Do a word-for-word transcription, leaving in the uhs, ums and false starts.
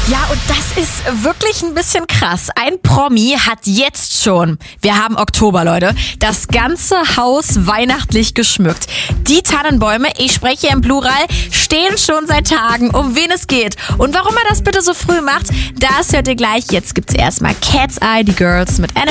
Ja, und das ist wirklich ein bisschen krass. Ein Promi hat jetzt schon, wir haben Oktober, Leute, das ganze Haus weihnachtlich geschmückt. Die Tannenbäume, ich spreche im Plural, stehen schon seit Tagen, um wen es geht. Und warum er das bitte so früh macht, das hört ihr gleich. Jetzt gibt's erstmal Cat's Eye, die Girls mit Animal